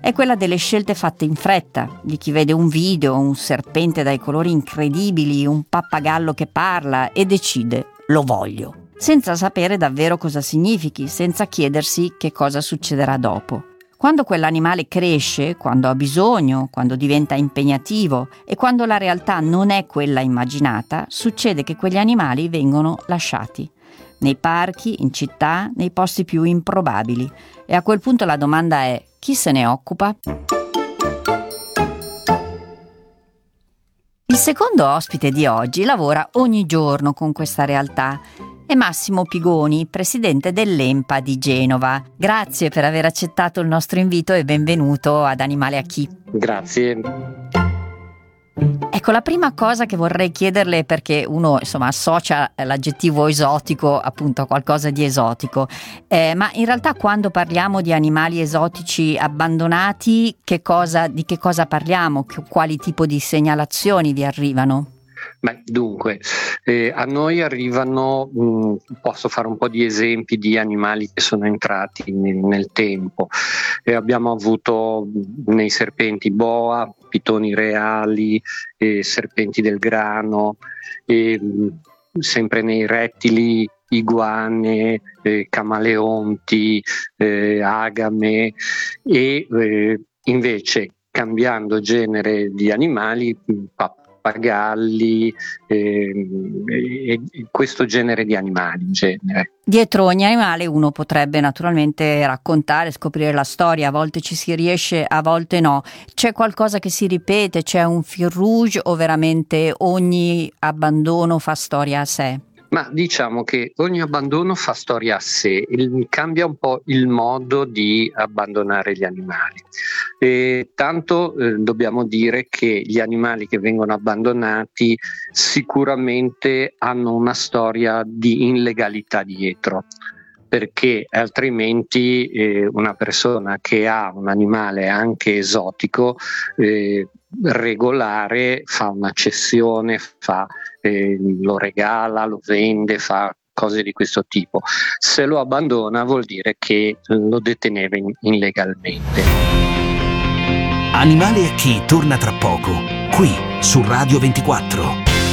è quella delle scelte fatte in fretta, di chi vede un video, un serpente dai colori incredibili, un pappagallo che parla e decide «lo voglio», senza sapere davvero cosa significhi, senza chiedersi che cosa succederà dopo. Quando quell'animale cresce, quando ha bisogno, quando diventa impegnativo e quando la realtà non è quella immaginata, succede che quegli animali vengono lasciati. Nei parchi, in città, nei posti più improbabili. E a quel punto la domanda è: chi se ne occupa? Il secondo ospite di oggi lavora ogni giorno con questa realtà. È Massimo Pigoni, presidente dell'ENPA di Genova. Grazie per aver accettato il nostro invito e benvenuto ad Animale a Chi. Grazie. Ecco, la prima cosa che vorrei chiederle, perché uno associa l'aggettivo esotico appunto a qualcosa di esotico, ma in realtà quando parliamo di animali esotici abbandonati, di che cosa parliamo? Quali tipo di segnalazioni vi arrivano? Dunque, a noi arrivano, posso fare un po' di esempi di animali che sono entrati nel tempo. Abbiamo avuto nei serpenti boa, pitoni reali, serpenti del grano, sempre nei rettili iguane, camaleonti, agame e invece cambiando genere di animali, pappagalli e questo genere di animali in genere. Dietro ogni animale uno potrebbe naturalmente raccontare, scoprire la storia, a volte ci si riesce, a volte no. C'è qualcosa che si ripete, c'è un fil rouge o veramente ogni abbandono fa storia a sé? Ma diciamo che ogni abbandono fa storia a sé, cambia un po' il modo di abbandonare gli animali. Tanto dobbiamo dire che gli animali che vengono abbandonati sicuramente hanno una storia di illegalità dietro, perché altrimenti una persona che ha un animale anche esotico regolare fa una cessione, lo regala, lo vende, fa cose di questo tipo. Se lo abbandona vuol dire che lo deteneva illegalmente. Animale a Chi torna tra poco, qui su Radio 24.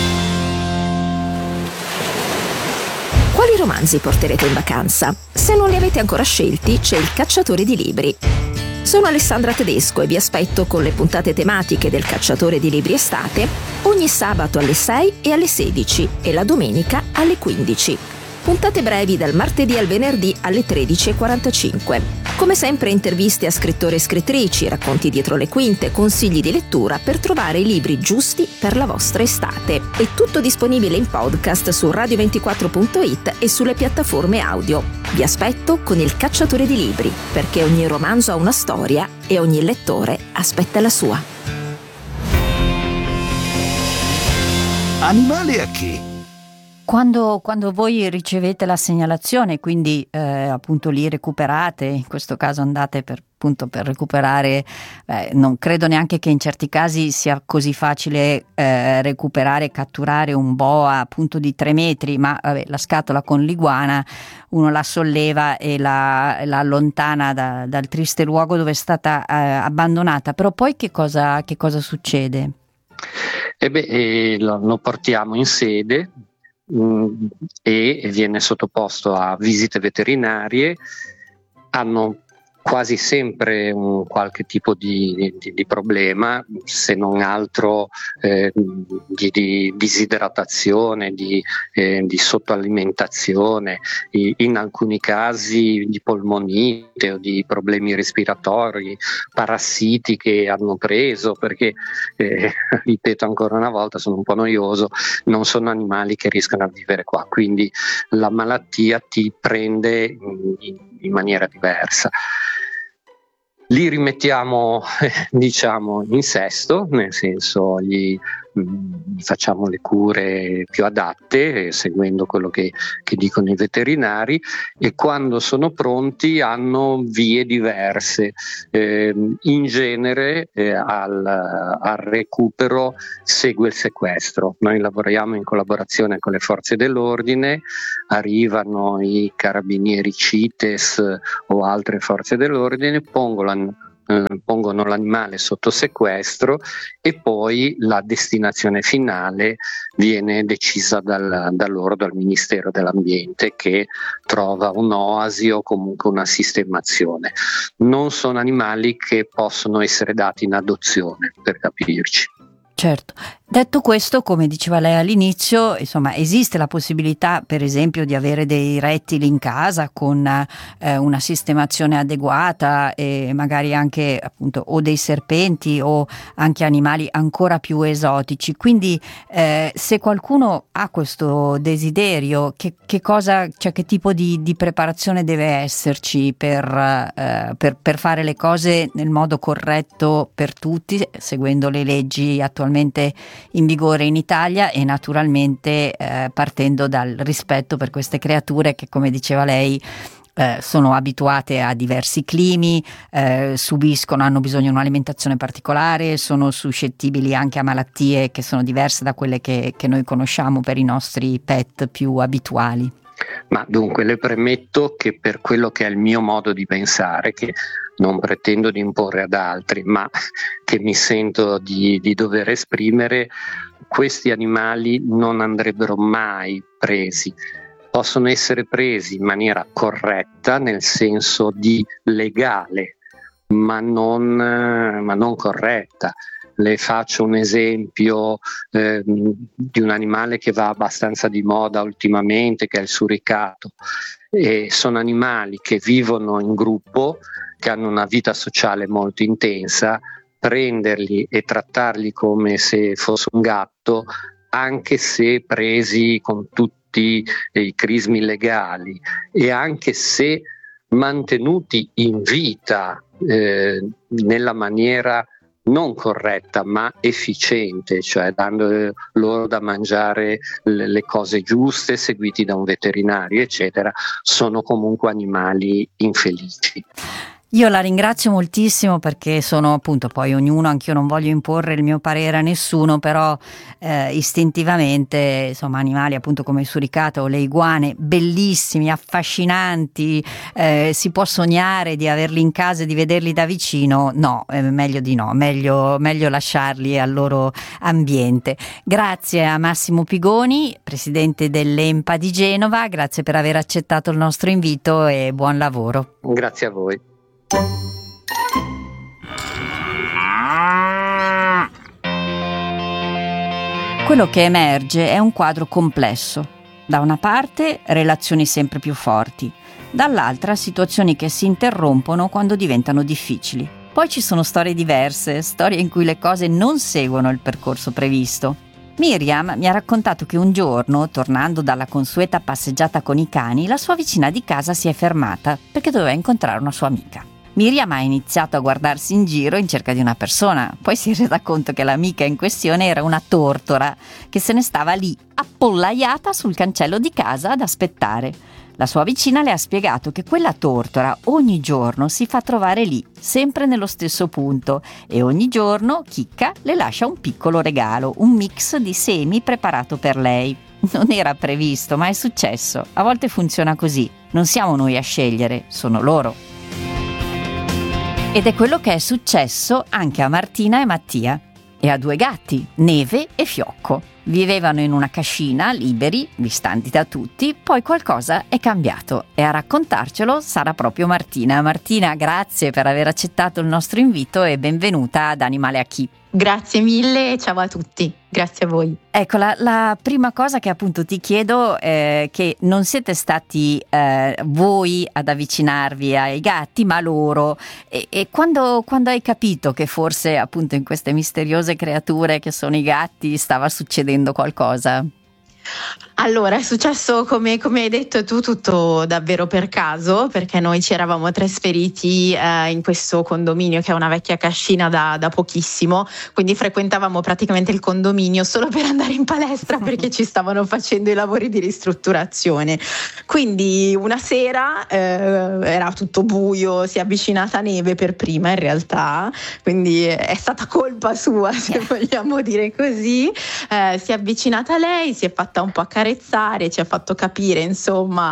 Quali romanzi porterete in vacanza? Se non li avete ancora scelti, c'è Il Cacciatore di Libri. Sono Alessandra Tedesco e vi aspetto con le puntate tematiche del Cacciatore di Libri estate ogni sabato alle 6 e alle 16 e la domenica alle 15. Puntate brevi dal martedì al venerdì alle 13:45. Come sempre interviste a scrittori e scrittrici, racconti dietro le quinte, consigli di lettura per trovare i libri giusti per la vostra estate. È tutto disponibile in podcast su radio24.it e sulle piattaforme audio. Vi aspetto con Il Cacciatore di Libri, perché ogni romanzo ha una storia e ogni lettore aspetta la sua. Animale a Chi? Quando voi ricevete la segnalazione, quindi appunto li recuperate, in questo caso andate per recuperare, non credo neanche che in certi casi sia così facile recuperare e catturare un boa appunto di 3 metri, ma la scatola con l'iguana uno la solleva e la allontana dal triste luogo dove è stata abbandonata. Però poi che cosa succede? Lo portiamo in sede e viene sottoposto a visite veterinarie. Hanno quasi sempre un qualche tipo di problema, se non altro di disidratazione, di sottoalimentazione, in alcuni casi di polmonite o di problemi respiratori, parassiti che hanno preso, perché ripeto ancora una volta, sono un po' noioso, non sono animali che riescono a vivere qua, quindi la malattia ti prende in maniera diversa. Li rimettiamo in sesto, nel senso gli facciamo le cure più adatte seguendo quello che dicono i veterinari, e quando sono pronti hanno vie diverse. In genere al recupero segue il sequestro. Noi lavoriamo in collaborazione con le forze dell'ordine, arrivano i carabinieri CITES o altre forze dell'ordine, pongono l'animale sotto sequestro e poi la destinazione finale viene decisa dal Ministero dell'Ambiente, che trova un'oasi o comunque una sistemazione. Non sono animali che possono essere dati in adozione, per capirci. Certo. Detto questo, come diceva lei all'inizio, insomma, esiste la possibilità, per esempio, di avere dei rettili in casa con una sistemazione adeguata e magari anche appunto o dei serpenti o anche animali ancora più esotici. Quindi se qualcuno ha questo desiderio, che cosa, cioè che tipo di preparazione deve esserci per fare le cose nel modo corretto per tutti, seguendo le leggi attualmente in vigore in Italia e naturalmente partendo dal rispetto per queste creature che, come diceva lei, sono abituate a diversi climi, hanno bisogno di un'alimentazione particolare, sono suscettibili anche a malattie che sono diverse da quelle che noi conosciamo per i nostri pet più abituali. Ma dunque le premetto che per quello che è il mio modo di pensare, che non pretendo di imporre ad altri, ma che mi sento di dover esprimere, questi animali non andrebbero mai presi. Possono essere presi in maniera corretta, nel senso di legale, ma non corretta. Le faccio un esempio di un animale che va abbastanza di moda ultimamente, che è il suricato. Sono animali che vivono in gruppo, che hanno una vita sociale molto intensa. Prenderli e trattarli come se fosse un gatto, anche se presi con tutti i crismi legali e anche se mantenuti in vita nella maniera non corretta ma efficiente, cioè dando loro da mangiare le cose giuste, seguiti da un veterinario eccetera, sono comunque animali infelici. Io la ringrazio moltissimo, perché sono appunto poi ognuno, anch'io non voglio imporre il mio parere a nessuno, però istintivamente insomma animali appunto come il suricato o le iguane, bellissimi, affascinanti, si può sognare di averli in casa e di vederli da vicino, no, meglio di no, meglio lasciarli al loro ambiente. Grazie a Massimo Pigoni, presidente dell'EMPA di Genova, grazie per aver accettato il nostro invito e buon lavoro. Grazie a voi. Quello che emerge è un quadro complesso. Da una parte relazioni sempre più forti, dall'altra situazioni che si interrompono quando diventano difficili. Poi ci sono storie diverse, storie in cui le cose non seguono il percorso previsto. Miriam mi ha raccontato che un giorno, tornando dalla consueta passeggiata con i cani, la sua vicina di casa si è fermata perché doveva incontrare una sua amica. Miriam ha iniziato a guardarsi in giro in cerca di una persona, poi si è resa conto che l'amica in questione era una tortora che se ne stava lì appollaiata sul cancello di casa ad aspettare. La sua vicina le ha spiegato che quella tortora ogni giorno si fa trovare lì, sempre nello stesso punto, e ogni giorno Chicca le lascia un piccolo regalo, un mix di semi preparato per lei. Non era previsto, ma è successo. A volte funziona così. Non siamo noi a scegliere, sono loro. Ed è quello che è successo anche a Martina e Mattia, e a due gatti, Neve e Fiocco. Vivevano in una cascina, liberi, distanti da tutti, poi qualcosa è cambiato e a raccontarcelo sarà proprio Martina. Martina, grazie per aver accettato il nostro invito e benvenuta ad Animale a Chi. Grazie mille e ciao a tutti, grazie a voi. Ecco, la prima cosa che appunto ti chiedo è che non siete stati voi ad avvicinarvi ai gatti, ma loro. E quando hai capito che forse appunto in queste misteriose creature che sono i gatti stava succedendo qualcosa? Allora, è successo come hai detto tu, tutto davvero per caso, perché noi ci eravamo trasferiti in questo condominio che è una vecchia cascina da pochissimo, quindi frequentavamo praticamente il condominio solo per andare in palestra perché ci stavano facendo i lavori di ristrutturazione. Quindi una sera era tutto buio, si è avvicinata Neve per prima in realtà, quindi è stata colpa sua se vogliamo dire così, si è avvicinata lei, si è fatta un po' accarezzare accarezzare, ci ha fatto capire insomma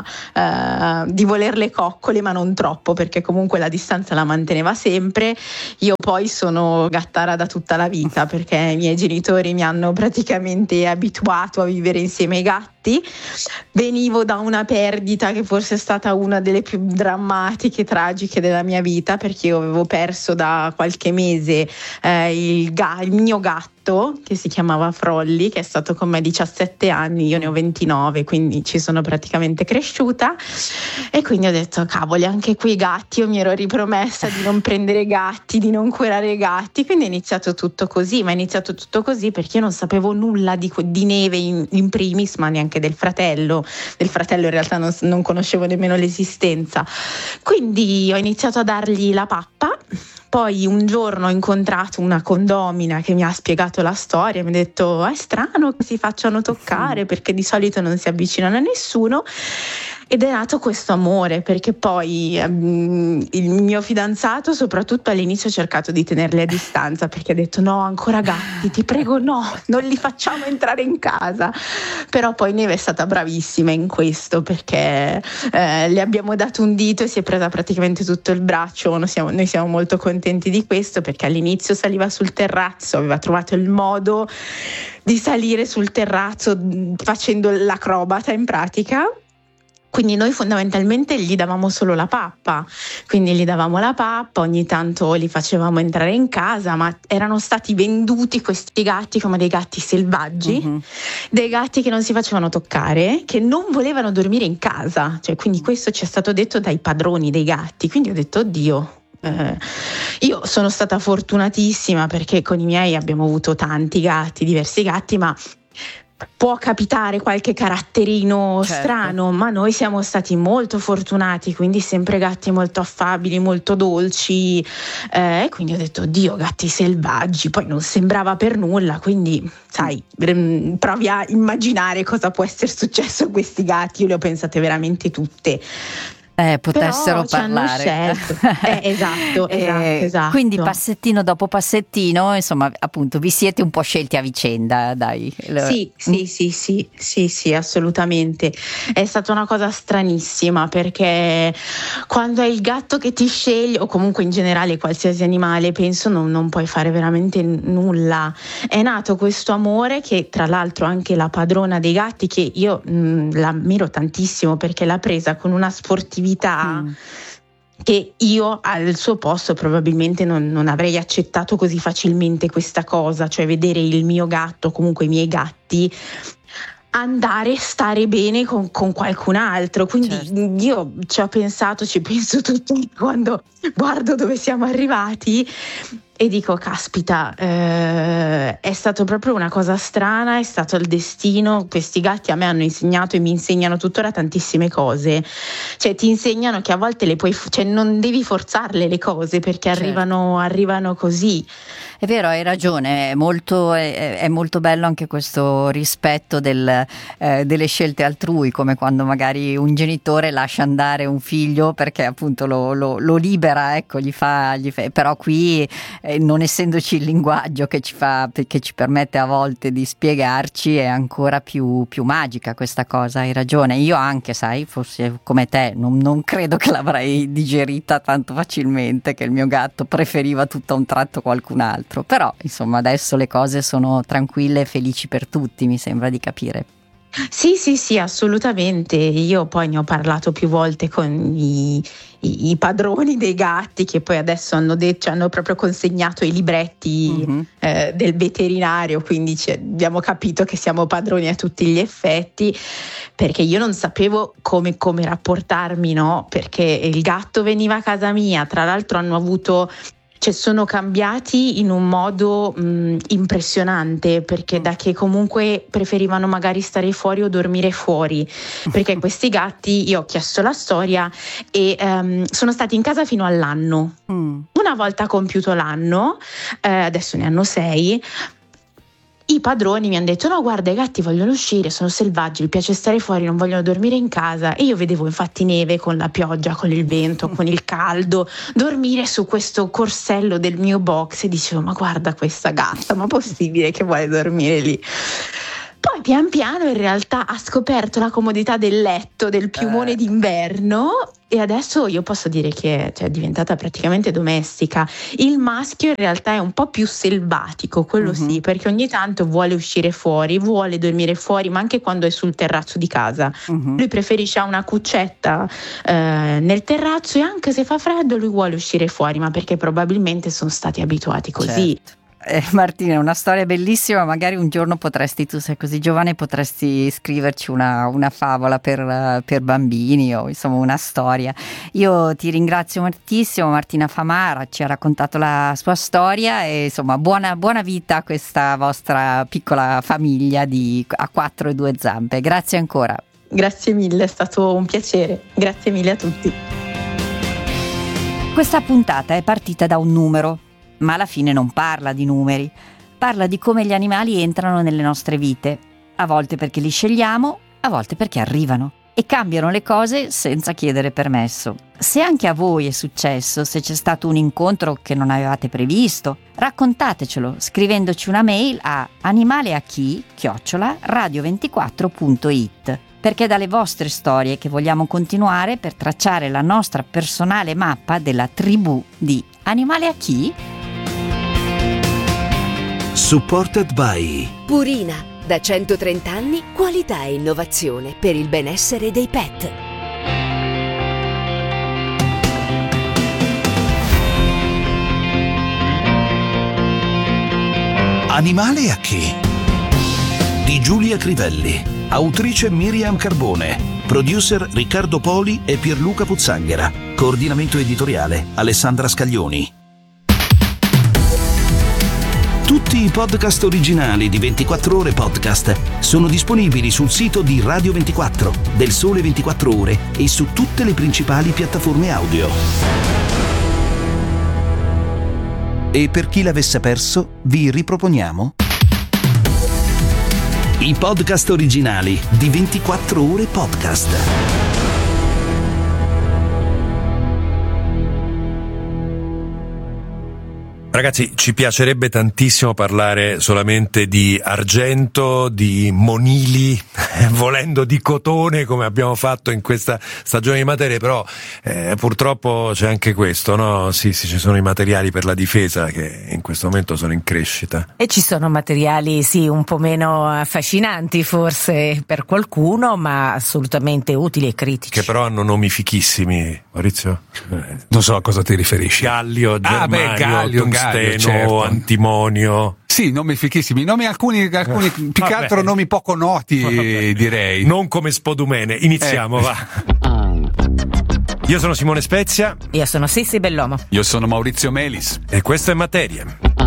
di voler le coccole, ma non troppo, perché comunque la distanza la manteneva sempre. Io poi sono gattara da tutta la vita, perché i miei genitori mi hanno praticamente abituato a vivere insieme ai gatti. Venivo da una perdita che forse è stata una delle più drammatiche, tragiche della mia vita, perché io avevo perso da qualche mese il mio gatto, che si chiamava Frolli, che è stato con me 17 anni, io ne ho 29, quindi ci sono praticamente cresciuta, e quindi ho detto cavoli, anche qui i gatti, io mi ero ripromessa di non prendere gatti, di non curare i gatti, quindi è iniziato tutto così, ma è iniziato tutto così perché io non sapevo nulla di Neve in primis, ma neanche del fratello in realtà non conoscevo nemmeno l'esistenza, quindi ho iniziato a dargli la pappa. Poi un giorno ho incontrato una condomina che mi ha spiegato la storia, mi ha detto è strano che si facciano toccare perché di solito non si avvicinano a nessuno, ed è nato questo amore, perché poi il mio fidanzato soprattutto all'inizio ha cercato di tenerli a distanza, perché ha detto no, ancora gatti, ti prego no, non li facciamo entrare in casa, però poi Neve è stata bravissima in questo, perché le abbiamo dato un dito e si è presa praticamente tutto il braccio. Noi siamo molto contenti di questo, perché all'inizio saliva sul terrazzo, aveva trovato il modo di salire sul terrazzo facendo l'acrobata in pratica. Quindi noi fondamentalmente gli davamo solo la pappa, quindi gli davamo la pappa, ogni tanto li facevamo entrare in casa, ma erano stati venduti questi gatti come dei gatti selvaggi, dei gatti che non si facevano toccare, che non volevano dormire in casa, cioè, quindi questo ci è stato detto dai padroni dei gatti, quindi ho detto oddio. Io sono stata fortunatissima perché con i miei abbiamo avuto tanti gatti, diversi gatti, ma può capitare qualche caratterino strano, ma noi siamo stati molto fortunati, quindi sempre gatti molto affabili, molto dolci, e quindi ho detto oddio, gatti selvaggi, poi non sembrava per nulla, quindi sai, provi a immaginare cosa può essere successo a questi gatti, io le ho pensate veramente tutte. Potessero parlare. Esatto. Quindi passettino dopo passettino, insomma, appunto, vi siete un po' scelti a vicenda, dai. Sì, assolutamente. È stata una cosa stranissima, perché quando è il gatto che ti sceglie, o comunque in generale qualsiasi animale, penso non puoi fare veramente nulla. È nato questo amore che, tra l'altro, anche la padrona dei gatti, che io l'ammiro tantissimo, perché l'ha presa con una sportività che io al suo posto probabilmente non avrei accettato così facilmente questa cosa, cioè vedere il mio gatto, comunque i miei gatti, stare bene con qualcun altro, quindi io ci penso tutto quando guardo dove siamo arrivati e dico caspita, è stato proprio una cosa strana, è stato il destino. Questi gatti a me hanno insegnato e mi insegnano tuttora tantissime cose, cioè ti insegnano che a volte non devi forzarle le cose, perché arrivano così. È vero, hai ragione, è molto bello anche questo rispetto delle scelte altrui, come quando magari un genitore lascia andare un figlio perché appunto lo libera, ecco, gli fa, però qui non essendoci il linguaggio che ci permette a volte di spiegarci, è ancora più magica questa cosa, hai ragione. Io anche, sai, forse come te, non credo che l'avrei digerita tanto facilmente, che il mio gatto preferiva tutto a un tratto qualcun altro. Però insomma adesso le cose sono tranquille e felici per tutti, mi sembra di capire. Sì, assolutamente. Io poi ne ho parlato più volte con i padroni dei gatti, che poi adesso hanno proprio consegnato i libretti del veterinario, quindi abbiamo capito che siamo padroni a tutti gli effetti, perché io non sapevo come rapportarmi, no? Perché il gatto veniva a casa mia, tra l'altro sono cambiati in un modo impressionante, perché da che comunque preferivano magari stare fuori o dormire fuori, perché questi gatti, io ho chiesto la storia, e sono stati in casa fino all'anno. Una volta compiuto l'anno, adesso ne hanno 6, i padroni mi hanno detto no, guarda, i gatti vogliono uscire, sono selvaggi, gli piace stare fuori, non vogliono dormire in casa. E io vedevo infatti Neve con la pioggia, con il vento, con il caldo, dormire su questo corsello del mio box, e dicevo ma guarda questa gatta, ma possibile che vuole dormire lì? Poi pian piano in realtà ha scoperto la comodità del letto, del piumone d'inverno, e adesso io posso dire che è diventata praticamente domestica. Il maschio in realtà è un po' più selvatico, quello sì, perché ogni tanto vuole uscire fuori, vuole dormire fuori, ma anche quando è sul terrazzo di casa. Lui preferisce una cuccetta nel terrazzo, e anche se fa freddo lui vuole uscire fuori, ma perché probabilmente sono stati abituati così. Certo. Martina, è una storia bellissima, magari un giorno tu sei così giovane, potresti scriverci una favola per bambini, o insomma una storia. Io ti ringrazio moltissimo, Martina Famara ci ha raccontato la sua storia, e insomma buona vita a questa vostra piccola famiglia a 4 e 2 zampe. Grazie ancora. Grazie mille, è stato un piacere, grazie mille a tutti. Questa puntata è partita da un numero, ma alla fine non parla di numeri, parla di come gli animali entrano nelle nostre vite, a volte perché li scegliamo, a volte perché arrivano e cambiano le cose senza chiedere permesso. Se anche a voi è successo, se c'è stato un incontro che non avevate previsto, raccontatecelo scrivendoci una mail a animaleachi@radio24.it, perché è dalle vostre storie che vogliamo continuare per tracciare la nostra personale mappa della tribù di Animale a chi? Supported by Purina, da 130 anni, qualità e innovazione per il benessere dei pet. Animale a chi? Di Giulia Crivelli, autrice Miriam Carbone, producer Riccardo Poli e Pierluca Puzzanghera, coordinamento editoriale Alessandra Scaglioni. Tutti i podcast originali di 24 Ore Podcast sono disponibili sul sito di Radio 24, del Sole 24 Ore e su tutte le principali piattaforme audio. E per chi l'avesse perso, vi riproponiamo i podcast originali di 24 Ore Podcast. Ragazzi, ci piacerebbe tantissimo parlare solamente di argento, di monili, volendo di cotone, come abbiamo fatto in questa stagione di materie, però purtroppo c'è anche questo, no? Sì, ci sono i materiali per la difesa che in questo momento sono in crescita. E ci sono materiali, sì, un po' meno affascinanti forse per qualcuno, ma assolutamente utili e critici. Che però hanno nomi fichissimi, Maurizio? Non so a cosa ti riferisci. Gallio, germanio, tungsteno, certo. antimonio. Sì, nomi fichissimi, alcuni più che altro nomi poco noti, direi. Non come Spodumene. Iniziamo, va. Io sono Simone Spezia. Io sono Sissi Bellomo. Io sono Maurizio Melis. E questo è Materie.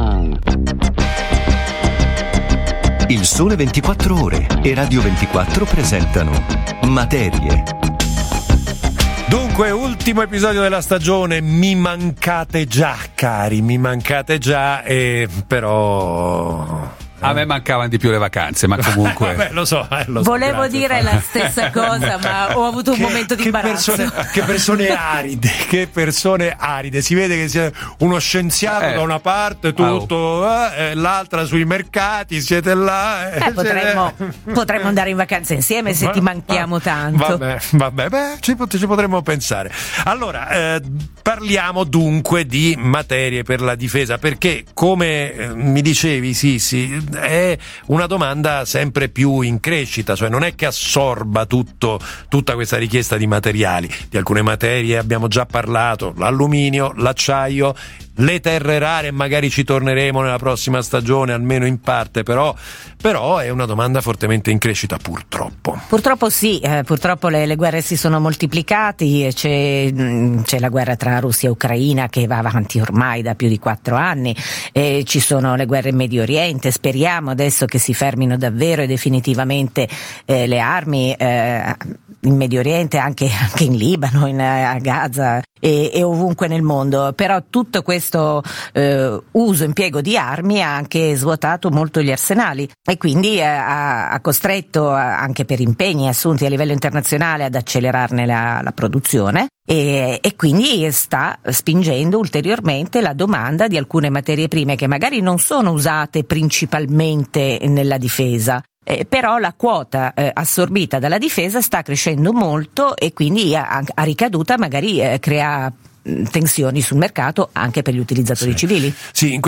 Il Sole 24 Ore e Radio 24 presentano Materie. Dunque, ultimo episodio della stagione, mi mancate già, cari, mi mancate già, però... A me mancavano di più le vacanze, ma comunque... Vabbè, lo so, Volevo grazie, dire la stessa cosa, ma ho avuto un momento di imbarazzo. Che persone aride, si vede che sia uno scienziato da una parte, tutto, l'altra sui mercati, siete là. Potremmo andare in vacanza insieme se ti manchiamo tanto. Vabbè, ci potremmo pensare. Allora, parliamo dunque di materie per la difesa, perché come mi dicevi, sì, è una domanda sempre più in crescita, cioè non è che assorba tutta questa richiesta di materiali. Di alcune materie abbiamo già parlato, l'alluminio, l'acciaio, le terre rare, magari ci torneremo nella prossima stagione, almeno in parte, però è una domanda fortemente in crescita, purtroppo. Purtroppo sì, purtroppo le guerre si sono moltiplicate, c'è la guerra tra Russia e Ucraina che va avanti ormai da più di 4 anni, ci sono le guerre in Medio Oriente, speriamo adesso che si fermino davvero e definitivamente le armi in Medio Oriente, anche in Libano, a Gaza e ovunque nel mondo, però tutto questo impiego di armi ha anche svuotato molto gli arsenali e quindi ha costretto, anche per impegni assunti a livello internazionale, ad accelerarne la produzione e quindi sta spingendo ulteriormente la domanda di alcune materie prime che magari non sono usate principalmente nella difesa, Però la quota assorbita dalla difesa sta crescendo molto e quindi a ricaduta magari crea tensioni sul mercato anche per gli utilizzatori civili. Sì, in